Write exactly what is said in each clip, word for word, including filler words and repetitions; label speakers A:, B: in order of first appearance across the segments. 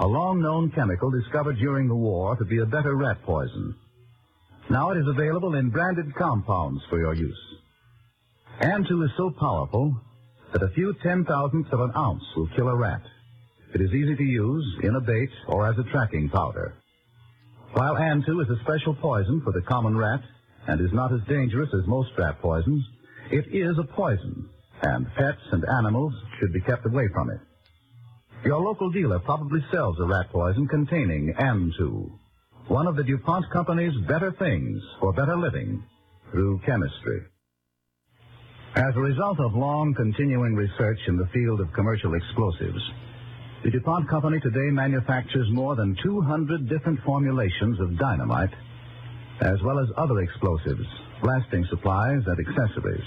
A: long-known chemical discovered during the war to be a better rat poison. Now it is available in branded compounds for your use. Antu is so powerful that a few ten-thousandths of an ounce will kill a rat. It is easy to use in a bait or as a tracking powder. While Antu is a special poison for the common rat and is not as dangerous as most rat poisons, it is a poison, and pets and animals should be kept away from it. Your local dealer probably sells a rat poison containing Antu, one of the DuPont Company's better things for better living through chemistry. As a result of long continuing research in the field of commercial explosives, the DuPont Company today manufactures more than two hundred different formulations of dynamite, as well as other explosives, blasting supplies, and accessories.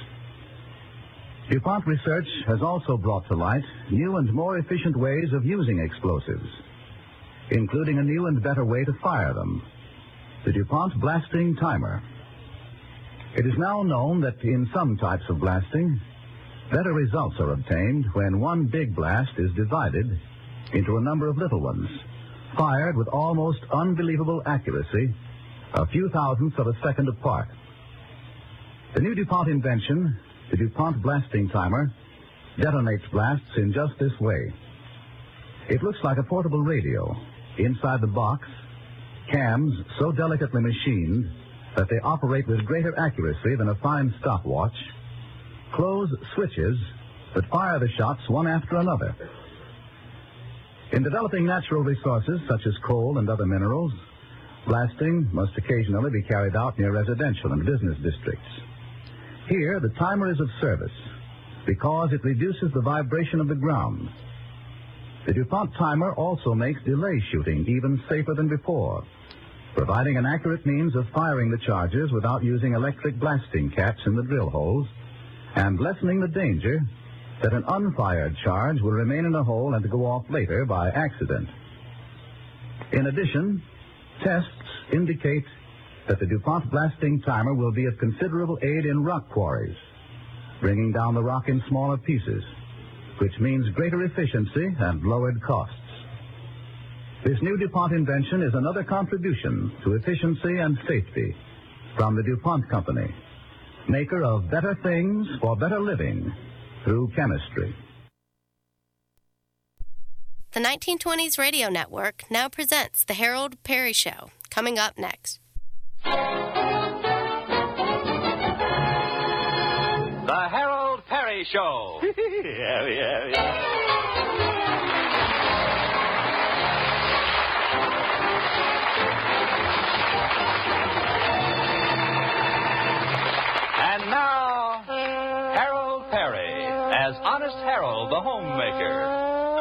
A: DuPont research has also brought to light new and more efficient ways of using explosives, including a new and better way to fire them, the DuPont Blasting Timer. It is now known that in some types of blasting, better results are obtained when one big blast is divided into a number of little ones, fired with almost unbelievable accuracy, a few thousandths of a second apart. The new DuPont invention, the DuPont Blasting Timer, detonates blasts in just this way. It looks like a portable radio. Inside the box, cams so delicately machined that they operate with greater accuracy than a fine stopwatch, close switches that fire the shots one after another. In developing natural resources such as coal and other minerals, blasting must occasionally be carried out near residential and business districts. Here, the timer is of service because it reduces the vibration of the ground. The DuPont timer also makes delay shooting even safer than before, providing an accurate means of firing the charges without using electric blasting caps in the drill holes, and lessening the danger that an unfired charge will remain in a hole and go off later by accident. In addition, tests indicate that the DuPont Blasting Timer will be of considerable aid in rock quarries, bringing down the rock in smaller pieces, which means greater efficiency and lowered costs. This new DuPont invention is another contribution to efficiency and safety from the DuPont Company, maker of better things for better living through chemistry.
B: The nineteen twenties Radio Network now presents The Harold Perry Show, coming up next.
C: The Harold Perry Show. yeah, yeah, yeah. And now, Harold Perry as Honest Harold, the homemaker.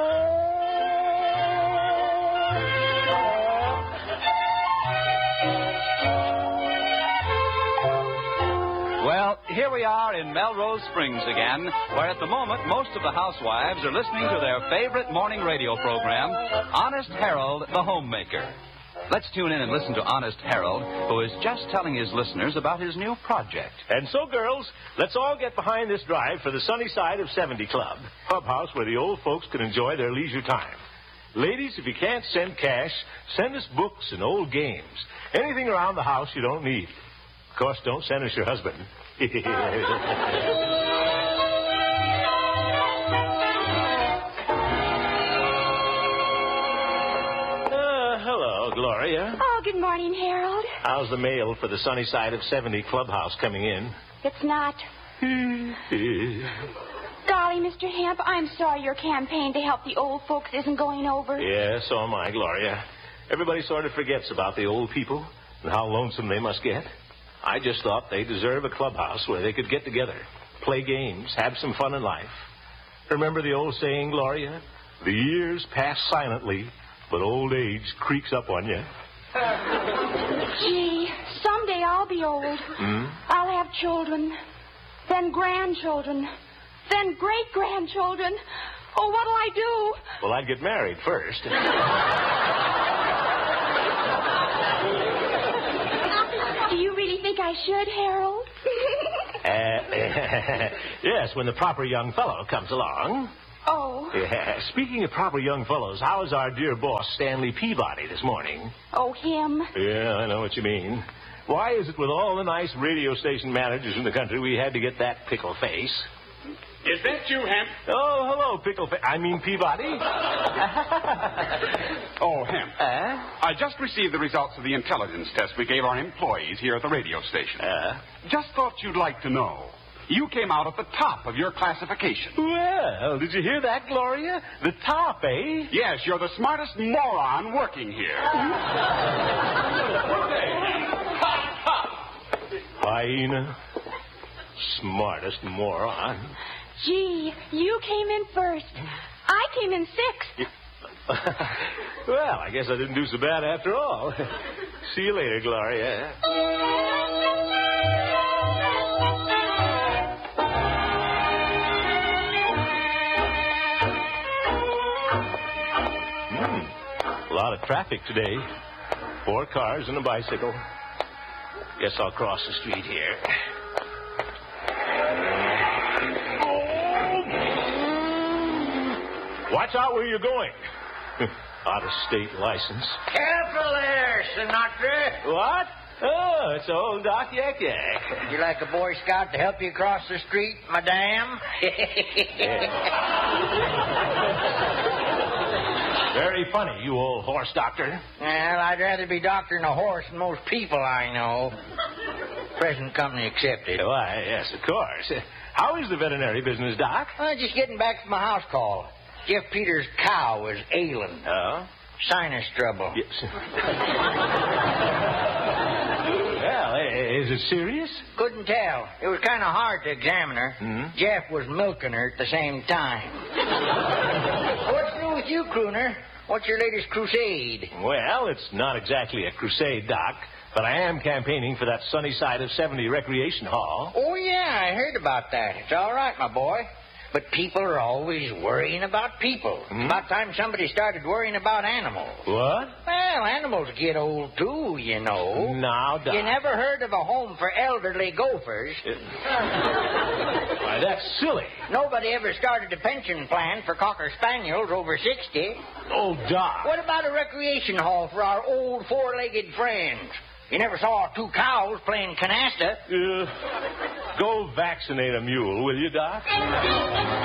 C: Well, here we are in Melrose Springs again, where at the moment most of the housewives are listening to their favorite morning radio program, Honest Harold, the Homemaker. Let's tune in and listen to Honest Harold, who is just telling his listeners about his new project.
D: And so, girls, let's all get behind this drive for the sunny side of seventy Club, clubhouse where the old folks can enjoy their leisure time. Ladies, if you can't send cash, send us books and old games. Anything around the house you don't need. Of course, don't send us your husband. uh, hello, Gloria.
E: Oh, good morning, Harold.
D: How's the mail for the sunny side of seventy clubhouse coming in?
E: It's not. Golly, Mister Hemp, I'm sorry your campaign to help the old folks isn't going over.
D: Yeah, so am I, Gloria. Everybody sort of forgets about the old people and how lonesome they must get. I just thought they deserve a clubhouse where they could get together, play games, have some fun in life. Remember the old saying, Gloria? The years pass silently, but old age creeps up on you.
E: Gee, someday I'll be old.
D: Hmm?
E: I'll have children, then grandchildren, then great-grandchildren. Oh, what'll I do?
D: Well, I'd get married first.
E: Do you really think I should, Harold?
D: uh, yes, when the proper young fellow comes along.
E: Oh.
D: Yeah. Speaking of proper young fellows, how is our dear boss, Stanley Peabody, this morning?
E: Oh, him.
D: Yeah, I know what you mean. Why is it with all the nice radio station managers in the country we had to get that pickle face?
F: Is that you, Hemp?
D: Oh, hello, pickle face. I mean Peabody.
F: Oh, Hemp.
D: Uh?
F: I just received the results of the intelligence test we gave our employees here at the radio station.
D: Uh?
F: Just thought you'd like to know. You came out at the top of your classification.
D: Well, did you hear that, Gloria? The top, eh?
F: Yes, you're the smartest moron working here.
D: Hyena. Smartest moron.
E: Gee, you came in first. I came in sixth.
D: Well, I guess I didn't do so bad after all. See you later, Gloria. Hmm. A lot of traffic today. Four cars and a bicycle. Guess I'll cross the street here. Watch out where you're going. Out-of-state license.
G: Careful there, Sinatra.
D: What? Oh, it's old Doc Yak Yak.
G: Would you like a Boy Scout to help you cross the street, madame?
D: Very funny, you old horse doctor.
G: Well, I'd rather be doctoring a horse than most people I know. Present company accepted.
D: Why, yes, of course. How is the veterinary business, Doc?
G: Well, just getting back from a house call. Jeff Peters' cow was ailing.
D: Oh?
G: Sinus trouble.
D: Yes. Well, is it serious?
G: Couldn't tell. It was kind of hard to examine her.
D: Mm-hmm.
G: Jeff was milking her at the same time. What's new with you, Crooner? What's your latest crusade?
D: Well, it's not exactly a crusade, Doc, but I am campaigning for that sunny side of seventy recreation hall.
G: Oh, yeah, I heard about that. It's all right, my boy. But people are always worrying about people.
D: Hmm?
G: About time somebody started worrying about animals.
D: What?
G: Well, animals get old, too, you know.
D: Now, Doc.
G: You never heard of a home for elderly gophers.
D: Why, that's silly.
G: Nobody ever started a pension plan for Cocker Spaniels over sixty.
D: Oh, Doc.
G: What about a recreation hall for our old four-legged friends? You never saw two cows playing canasta.
D: Uh, go vaccinate a mule, will you, Doc?